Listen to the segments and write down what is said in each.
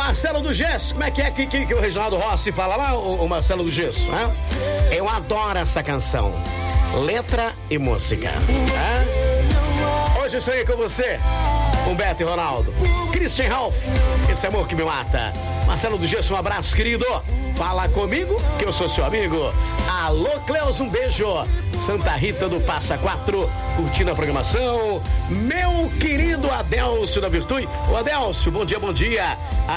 Marcelo do Gesso, como é que o Reginaldo Rossi fala lá, o Marcelo do Gesso, né? Eu adoro essa canção, letra e música, né? Hoje eu sonhei com você, Humberto e Ronaldo, Christian Ralph, esse amor que me mata. Marcelo do Gesso, um abraço, querido. Fala comigo, que eu sou seu amigo. Alô, Cleus, um beijo. Santa Rita do Passa Quatro, curtindo a programação. Meu querido Adélcio da Virtude. Ô, Adélcio, bom dia, bom dia.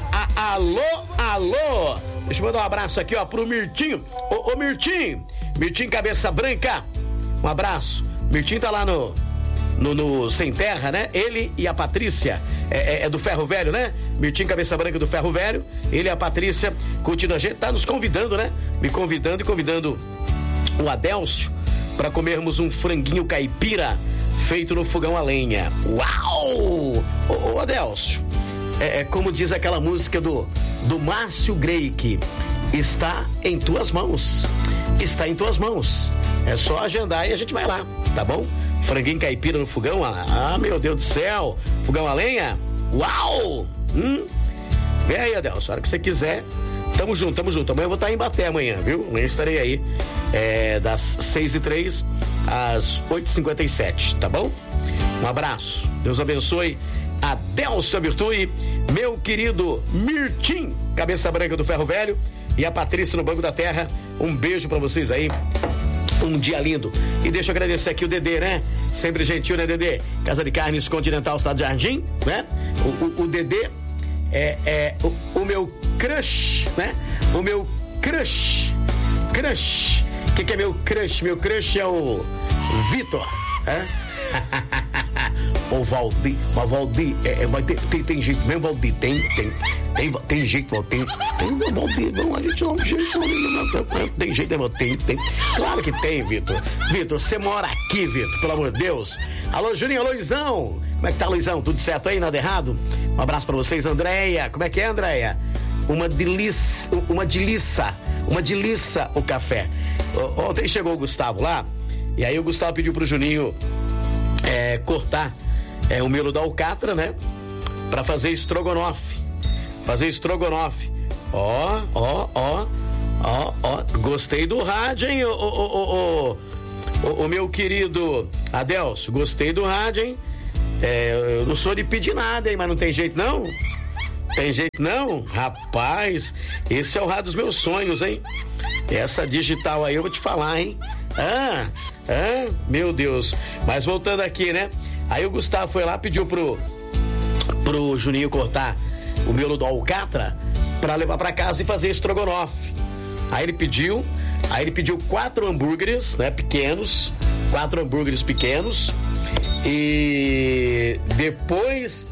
Alô. Deixa eu mandar um abraço aqui, ó, pro Mirtinho. Ô, Mirtinho Cabeça Branca. Um abraço. Mirtinho tá lá no Sem Terra, né? Ele e a Patrícia, é do Ferro Velho, né? Mirtinho Cabeça Branca do Ferro Velho, ele e a Patrícia curtindo a gente, tá nos convidando, né? Me convidando e convidando o Adélcio para comermos um franguinho caipira feito no fogão a lenha. Uau! Ô Adélcio, como diz aquela música do Márcio Greik, está em tuas mãos. Está em tuas mãos. É só agendar e a gente vai lá, tá bom? Franguinho caipira no fogão, meu Deus do céu, fogão a lenha, uau! Vem aí, Adelson, a hora que você quiser, tamo junto. Amanhã eu vou estar em Baté amanhã, viu? Amanhã estarei aí, das 6h03 às 8h57, tá bom? Um abraço, Deus abençoe. Adelson da Virtude, meu querido Mirtim, Cabeça Branca do Ferro Velho, e a Patrícia no Banco da Terra, um beijo pra vocês aí. Um dia lindo. E deixa eu agradecer aqui o Dedê, né? Sempre gentil, né, Dedê? Casa de Carnes Continental, Estado de Jardim, né? O Dedê é o meu crush, né? O meu crush. O que é meu crush? Meu crush é o Vitor, né? O Valdir, mas Valdir, tem jeito mesmo, Valdir, tem jeito, Valdir, tem Valdir, não, a gente não tem jeito, tem jeito, tem, claro que tem, Vitor, você mora aqui, Vitor, pelo amor de Deus. Alô, Juninho, alô, Luizão, como é que tá, Luizão, tudo certo aí, nada errado? Um abraço pra vocês, Andréia, como é que é, Andréia? Uma delícia o café. Ontem chegou o Gustavo lá, e aí o Gustavo pediu pro Juninho cortar o miolo da alcatra, né? Pra fazer estrogonofe. Ó. Gostei do rádio, hein? O meu querido Adelso, gostei do rádio, hein? Eu não sou de pedir nada, hein? Mas não tem jeito, não? Rapaz, esse é o rádio dos meus sonhos, hein? Essa digital aí eu vou te falar, hein? Meu Deus. Mas voltando aqui, né? Aí o Gustavo foi lá, pediu pro Juninho cortar o miolo do alcatra pra levar pra casa e fazer estrogonofe. Aí ele pediu 4 hambúrgueres, né, pequenos, 4 hambúrgueres pequenos. E depois,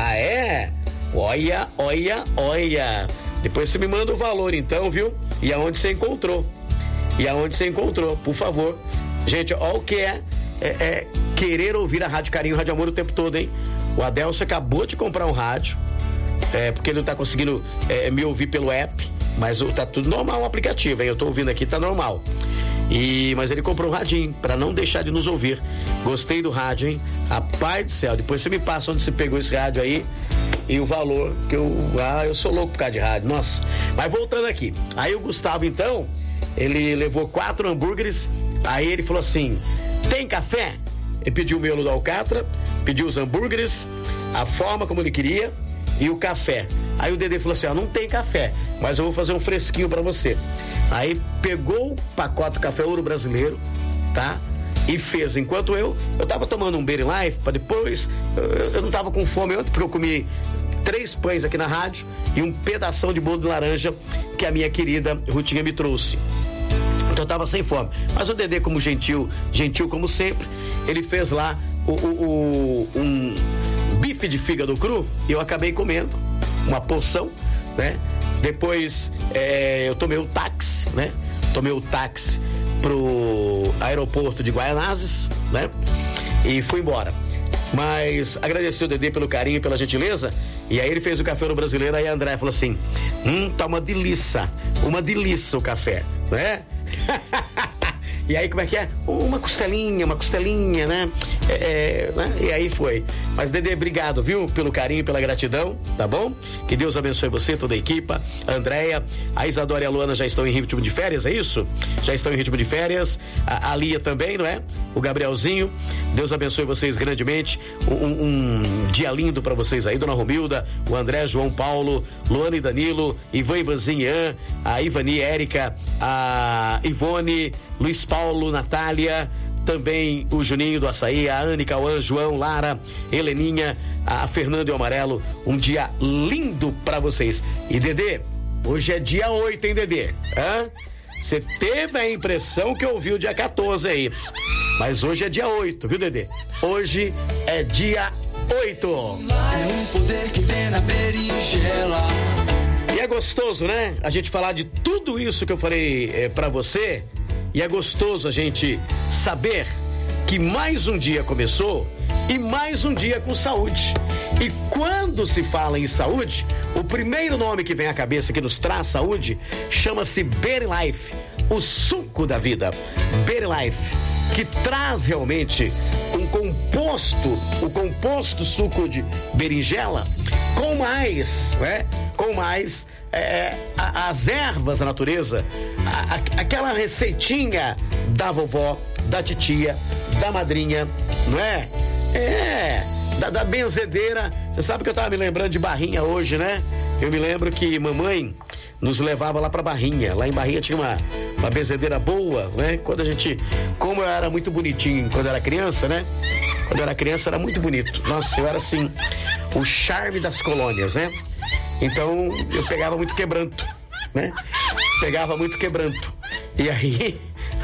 olha. Depois você me manda o valor então, viu? E aonde você encontrou, por favor. Gente, olha o que é querer ouvir a Rádio Carinho, Rádio Amor o tempo todo, hein? O Adelson acabou de comprar um rádio, porque ele não tá conseguindo me ouvir pelo app, mas tá tudo normal o aplicativo, hein? Eu tô ouvindo aqui, tá normal. Mas ele comprou um radinho, pra não deixar de nos ouvir. Gostei do rádio, hein? Rapaz do céu, depois você me passa onde você pegou esse rádio aí e o valor, que eu sou louco por causa de rádio, nossa. Mas voltando aqui, aí o Gustavo, então, ele levou 4 hambúrgueres, aí ele falou assim, tem café? Ele pediu o miolo do alcatra, pediu os hambúrgueres, a forma como ele queria e o café. Aí o Dedê falou assim, não tem café, mas eu vou fazer um fresquinho pra você. Aí pegou o pacote do café Ouro Brasileiro, tá? E fez, enquanto eu tava tomando um Berry Life, pra depois, eu não tava com fome ontem, porque eu comi 3 pães aqui na rádio e um pedação de bolo de laranja que a minha querida Rutinha me trouxe. Então eu tava sem fome. Mas o Dedê, como gentil como sempre, ele fez lá um bife de fígado cru e eu acabei comendo uma porção, né? Depois eu tomei o táxi, né? Pro aeroporto de Guaianazes, né? E fui embora. Mas agradecer o Dedê pelo carinho, pela gentileza. E aí ele fez o café no brasileiro. Aí a André falou assim: tá uma delícia o café, né? E aí, como é que é? Uma costelinha, né? Né? E aí foi. Mas, Dedê, obrigado, viu? Pelo carinho, pela gratidão, tá bom? Que Deus abençoe você, toda a equipe. A Andréia, a Isadora e a Luana já estão em ritmo de férias, é isso? Já estão em ritmo de férias. A Lia também, não é? O Gabrielzinho. Deus abençoe vocês grandemente. Um dia lindo pra vocês aí, Dona Romilda, o André, João Paulo, Luana e Danilo, Ivan e Vanzinho, Ian, a Ivani, Érica, a Ivone, Luiz Paulo, Natália, também o Juninho do Açaí, a Anne, Cauã, João, Lara, Heleninha, a Fernando e o Amarelo. Um dia lindo pra vocês. E Dedê, hoje é dia 8, hein, Dedê? Você teve a impressão que ouviu dia 14 aí. Mas hoje é dia 8, viu, Dedê? Hoje é dia 8. É um poder que vem na berinjela. E é gostoso, né? A gente falar de tudo isso que eu falei pra você. E é gostoso a gente saber que mais um dia começou e mais um dia com saúde. E quando se fala em saúde, o primeiro nome que vem à cabeça que nos traz saúde chama-se Berry Life, o suco da vida. Berry Life, que traz realmente o composto suco de berinjela com mais, né? Com mais as ervas da natureza, aquela receitinha da vovó, da titia, da madrinha, não é? Da benzedeira. Você sabe que eu tava me lembrando de Barrinha hoje, né? Eu me lembro que mamãe nos levava lá pra Barrinha. Lá em Barrinha tinha uma benzedeira boa, né? Como eu era muito bonitinho quando eu era criança, né? Quando eu era criança eu era muito bonito. Nossa, eu era assim, o charme das colônias, né? Então eu pegava muito quebranto, né? E aí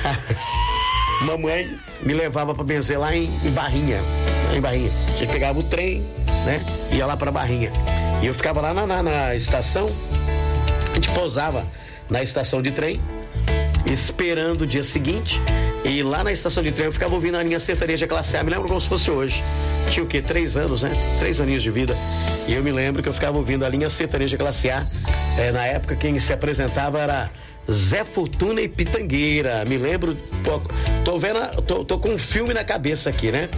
mamãe me levava pra benzer lá em Barrinha. Lá em Barrinha. A gente pegava o trem, né? Ia lá pra Barrinha. E eu ficava lá na estação. A gente pousava na estação de trem, esperando o dia seguinte. E lá na estação de trem eu ficava ouvindo a linha sertaneja classe A. Me lembro como se fosse hoje. Tinha o quê? 3 anos, né? 3 aninhos de vida. E eu me lembro que eu ficava ouvindo a linha sertaneja classe A. Na época quem se apresentava era Zé Fortuna e Pitangueira. Me lembro, tô com um filme na cabeça aqui, né?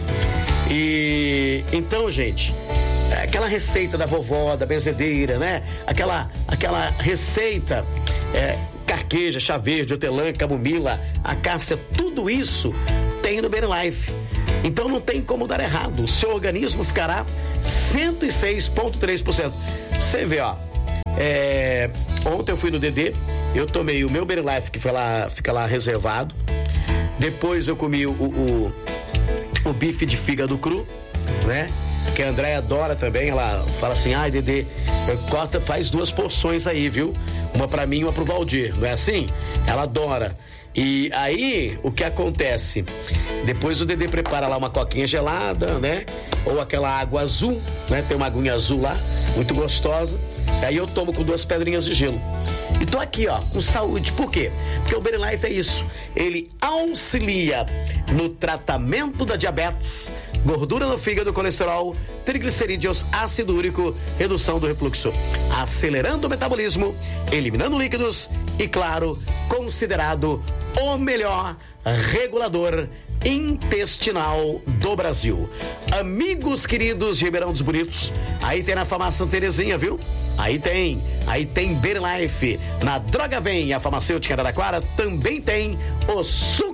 E então, gente, aquela receita da vovó, da benzedeira, né? Aquela receita, carqueja, chá verde, hortelã, camomila, acácia, tudo isso tem no Berry Life. Então não tem como dar errado. O seu organismo ficará 106,3%. Você vê, ó. Ontem eu fui no Dedê, eu tomei o meu Berry Life, que fica lá reservado. Depois eu comi o bife de fígado cru, né? Que a Andréia adora também. Ela fala assim: ai, Dedê, corta, faz 2 porções aí, viu? Uma pra mim e uma pro Valdir, não é assim? Ela adora. E aí, o que acontece? Depois o Dedê prepara lá uma coquinha gelada, né? Ou aquela água azul, né? Tem uma aguinha azul lá, muito gostosa. Aí eu tomo com 2 pedrinhas de gelo. E tô aqui, ó, com saúde. Por quê? Porque o Berry Life é isso. Ele auxilia no tratamento da diabetes, gordura no fígado, colesterol, triglicerídeos, ácido úrico, redução do refluxo, acelerando o metabolismo, eliminando líquidos e, claro, considerado o melhor regulador intestinal do Brasil. Amigos queridos de Ribeirão dos Bonitos, aí tem na Farmácia Terezinha, viu? Aí tem Berry Life. Na Droga Vem, a farmacêutica Araraquara, também tem o suco